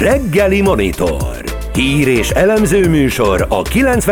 Reggeli Monitor. Hír és elemző műsor a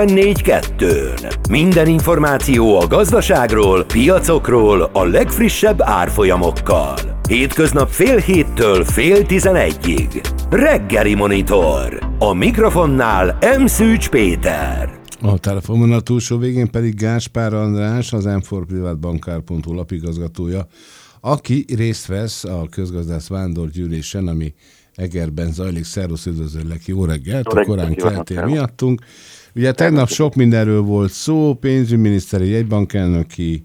94.2-n. Minden információ a gazdaságról, piacokról, a legfrissebb árfolyamokkal. Hétköznap fél héttől fél 11-ig. Reggeli Monitor. A mikrofonnál M. Szűcs Péter. A telefonon a túlsó végén pedig Gáspár András, az m4privatbankár.hu lapigazgatója, aki részt vesz a közgazdász vándorgyűlésen, ami Egerben zajlik. Szervusz, üdvözöllek, jó reggelt, a korán keltél miattunk. Ugye tegnap sok mindenről volt szó, pénzügyminiszteri, jegybankelnöki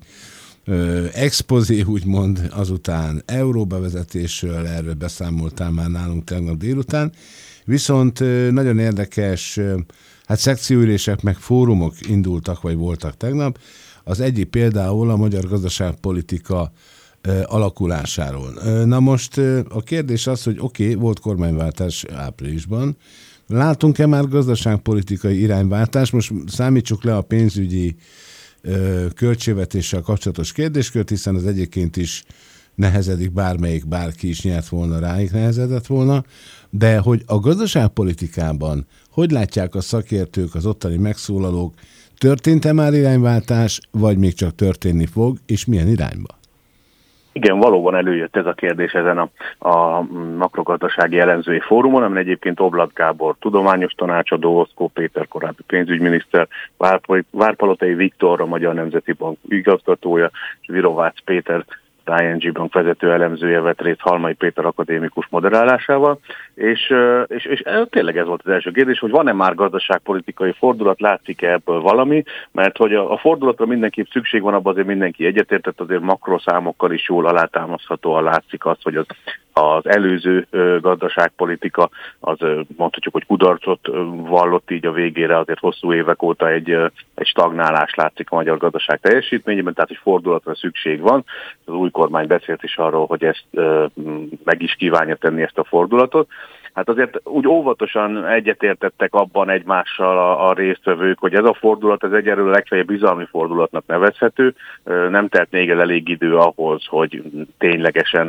expozé, úgymond, azután euróbevezetésről, erről beszámoltál már nálunk tegnap délután. Viszont nagyon érdekes, szekcióülések meg fórumok indultak, vagy voltak tegnap. Az egyik például a magyar gazdaságpolitika alakulásáról. Na most a kérdés az, hogy oké, volt kormányváltás áprilisban, látunk-e már gazdaságpolitikai irányváltást? Most számítsuk le a pénzügyi költségvetéssel kapcsolatos kérdéskört, hiszen az egyébként is nehezedik, bárki is nyert volna, ráig nehezedett volna, de hogy a gazdaságpolitikában hogy látják a szakértők, az ottani megszólalók, történt-e már irányváltás, vagy még csak történni fog, és milyen irányba? Igen, valóban előjött ez a kérdés ezen a makrogazdasági elemzői fórumon, amin egyébként Oblat Gábor tudományos tanácsadó, Oszkó Péter korábbi pénzügyminiszter, Várpalotai Viktor, a Magyar Nemzeti Bank igazgatója, és Virovácz Péter, az ING Bank vezető elemzője vett részt Halmai Péter akadémikus moderálásával, és tényleg ez volt az első kérdés, hogy van-e már gazdaságpolitikai fordulat, látszik-e ebből valami, mert hogy a fordulatra mindenképp szükség van, abban azért mindenki egyetértett, azért makroszámokkal is jól alátámaszthatóan látszik az, hogy az előző gazdaságpolitika, az mondhatjuk, hogy kudarcot vallott, így a végére azért hosszú évek óta egy stagnálás látszik a magyar gazdaság teljesítményében, tehát hogy fordulatra szükség van. Az új kormány beszélt is arról, hogy ezt meg is kívánja tenni, ezt a fordulatot. Hát azért úgy óvatosan egyetértettek abban egymással a résztvevők, hogy ez a fordulat, ez egyelőre legfeljebb bizalmi fordulatnak nevezhető. Nem telt még elég idő ahhoz, hogy ténylegesen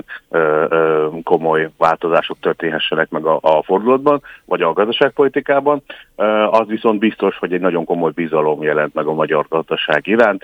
komoly változások történhessenek meg a fordulatban, vagy a gazdaságpolitikában. Az viszont biztos, hogy egy nagyon komoly bizalom jelent meg a magyar gazdaság iránt,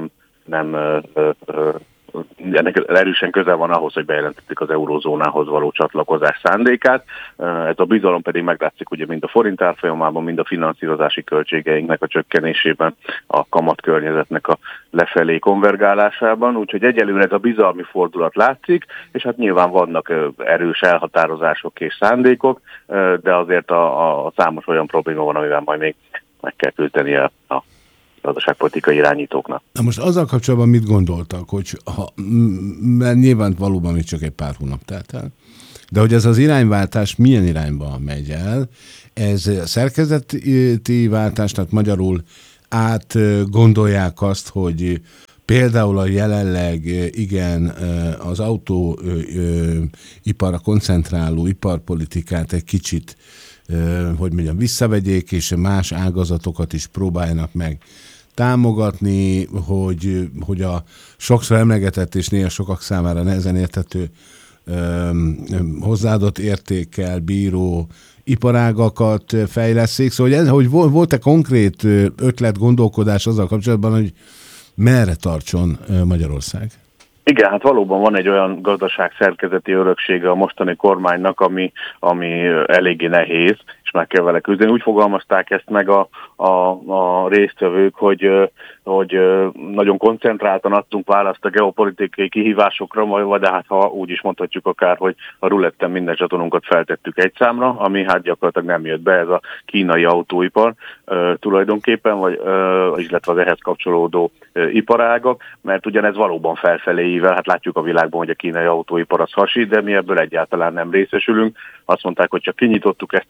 ennek erősen közel van ahhoz, hogy bejelentették az eurózónához való csatlakozás szándékát. Ez a bizalom pedig meglátszik ugye mind a forint árfolyamában, mind a finanszírozási költségeinknek a csökkenésében, a kamatkörnyezetnek a lefelé konvergálásában. Úgyhogy egyelőre ez a bizalmi fordulat látszik, és hát nyilván vannak erős elhatározások és szándékok, de azért a számos olyan probléma van, amivel majd még meg kell küzdenie a gazdaságpolitikai irányítóknak. Na most azzal kapcsolatban mit gondoltak, hogy mert nyilván valóban még csak egy pár hónap telt el, de hogy ez az irányváltás milyen irányba megy el, ez szerkezeti váltás, tehát magyarul átgondolják azt, hogy például a jelenleg az autóiparra koncentráló iparpolitikát egy kicsit visszavegyék, és más ágazatokat is próbáljanak meg támogatni, hogy a sokszor emlegetett és néha sokak számára nehezen érthető hozzáadott értékkel bíró iparágakat fejleszék. Szóval hogy volt-e konkrét ötlet, gondolkodás azzal kapcsolatban, hogy merre tartson Magyarország? Igen, hát valóban van egy olyan gazdaság szerkezeti öröksége a mostani kormánynak, ami eléggé nehéz, és meg kell vele küzdeni. Úgy fogalmazták ezt meg a résztvevők, hogy nagyon koncentráltan adtunk választ a geopolitikai kihívásokra, de hát ha úgy is mondhatjuk akár, hogy a ruletten minden zsatonunkat feltettük egy számra, ami hát gyakorlatilag nem jött be, ez a kínai autóipar tulajdonképpen, illetve az ehhez kapcsolódó iparágak, mert ugyanez valóban felfelé ível, hát látjuk a világban, hogy a kínai autóipar az hasít, de mi ebből egyáltalán nem részesülünk. Azt mondták, hogy csak kinyitottuk ezt az ajtót,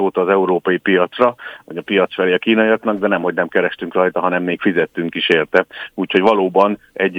azóta az európai piacra, vagy a piac felé a kínaiaknak, de nemhogy nem kerestünk rajta, hanem még fizettünk is érte. Úgyhogy valóban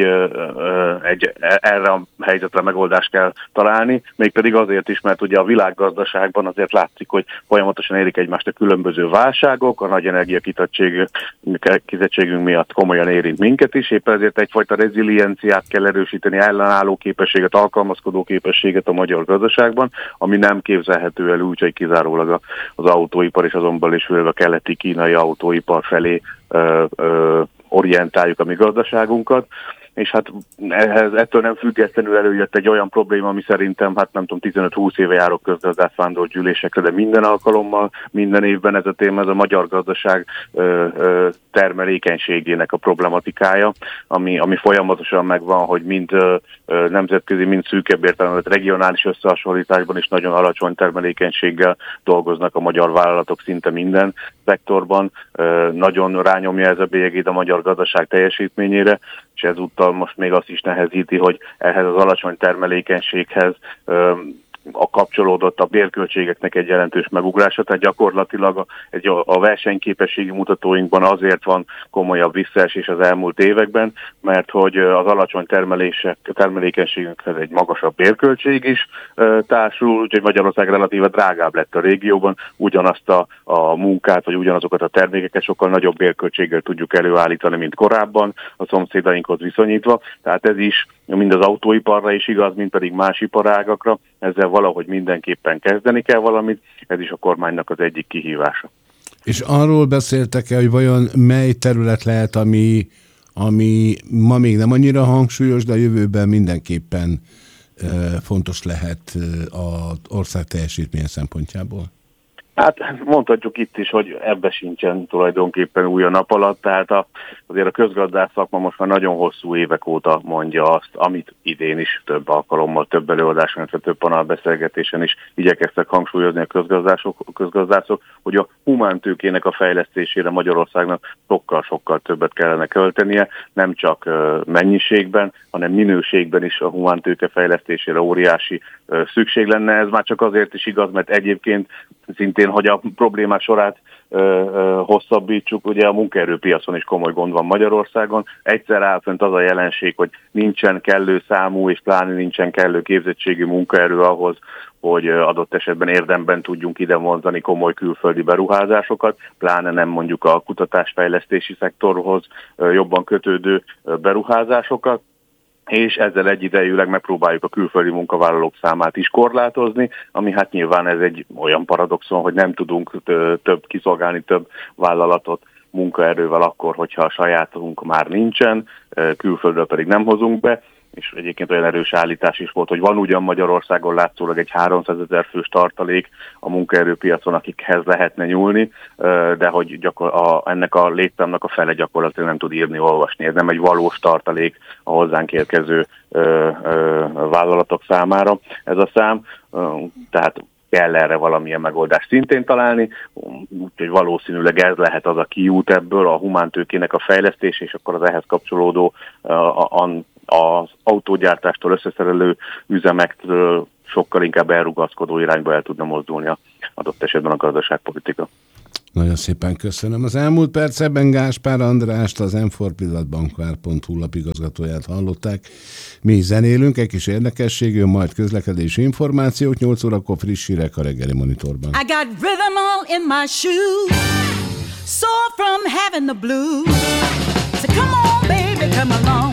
erre a helyzetre megoldást kell találni, mégpedig azért is, mert ugye a világgazdaságban azért látszik, hogy folyamatosan érik egymást a különböző válságok, a nagy energiakitettségünk miatt komolyan érint minket is, éppen ezért egyfajta rezilienciát kell erősíteni, ellenálló képességet, alkalmazkodó képességet a magyar gazdaságban, ami nem képzelhető el úgy, hogy kizárólag az autóipar és azonban is a keleti kínai autóipar felé orientáljuk a mi gazdaságunkat. És hát ettől nem függetlenül előjött egy olyan probléma, ami szerintem, hát nem tudom, 15-20 éve járok közgazdászvándorgyűlésekre, de minden alkalommal, minden évben ez a téma, ez a magyar gazdaság termelékenységének a problematikája, ami folyamatosan megvan, hogy mind nemzetközi, mind szűkebb értelemben, regionális összehasonlításban is nagyon alacsony termelékenységgel dolgoznak a magyar vállalatok szinte minden szektorban. Nagyon rányomja ez a bélyegét a magyar gazdaság teljesítményére, és ezúttal most még azt is nehezíti, hogy ehhez az alacsony termelékenységhez a kapcsolódott a bérköltségeknek egy jelentős megugrása, tehát gyakorlatilag a versenyképességi mutatóinkban azért van komolyabb visszaesés az elmúlt években, mert hogy az alacsony termelékenységünkhez egy magasabb bérköltség is társul, úgyhogy Magyarország relatíve drágább lett a régióban, ugyanazt a munkát, vagy ugyanazokat a termékeket sokkal nagyobb bérköltséggel tudjuk előállítani, mint korábban a szomszédainkhoz viszonyítva, tehát ez is mind az autóiparra is igaz, mind pedig más iparágakra, ezzel valahogy mindenképpen kezdeni kell valamit, ez is a kormánynak az egyik kihívása. És arról beszéltek-e, hogy vajon mely terület lehet, ami ma még nem annyira hangsúlyos, de a jövőben mindenképpen fontos lehet az ország teljesítménye szempontjából? Hát mondhatjuk itt is, hogy ebbe sincsen tulajdonképpen új a nap alatt, tehát azért a közgazdász szakma most már nagyon hosszú évek óta mondja azt, amit idén is több alkalommal, több előadáson, több panelbeszélgetésen is igyekeztek hangsúlyozni a közgazdászok, hogy a humántőkének a fejlesztésére Magyarországnak sokkal többet kellene költenie, nem csak mennyiségben, hanem minőségben is a humántőke fejlesztésére óriási szükség lenne. Ez már csak azért is igaz, mert egyébként szintén, hogy a problémák sorát hosszabbítsuk, ugye a munkaerőpiacon is komoly gond van Magyarországon. Egyszer áll fönt az a jelenség, hogy nincsen kellő számú, és pláne nincsen kellő képzettségű munkaerő ahhoz, hogy adott esetben érdemben tudjunk ide vonzani komoly külföldi beruházásokat, pláne nem mondjuk a kutatásfejlesztési szektorhoz jobban kötődő beruházásokat, és ezzel egyidejűleg megpróbáljuk a külföldi munkavállalók számát is korlátozni, ami hát nyilván ez egy olyan paradoxon, hogy nem tudunk kiszolgálni több vállalatot munkaerővel akkor, hogyha a sajátunk már nincsen, külföldről pedig nem hozunk be, és egyébként olyan erős állítás is volt, hogy van ugyan Magyarországon látszólag egy 300 000 fős tartalék a munkaerőpiacon, akikhez lehetne nyúlni, de hogy ennek a létszámnak a fele gyakorlatilag nem tud írni, olvasni. Ez nem egy valós tartalék a hozzánk érkező vállalatok számára ez a szám, tehát kell erre valamilyen megoldást szintén találni, úgyhogy valószínűleg ez lehet az a kiút ebből, a humántőkének a fejlesztés, és akkor az ehhez kapcsolódó az autógyártástól összeszerelő üzemektől sokkal inkább elrugaszkodó irányba el tudna mozdulni adott esetben a gazdaságpolitika. Nagyon szépen köszönöm. Az elmúlt percben Gáspár Andrást, az m4privatbankár.hu lapigazgatóját hallották. Mi zenélünk, egy kis érdekességű, majd közlekedési információk, 8 órakor friss hírek a reggeli monitorban. I got rhythm all in my shoes, sore from having the blues. So come on baby, come along.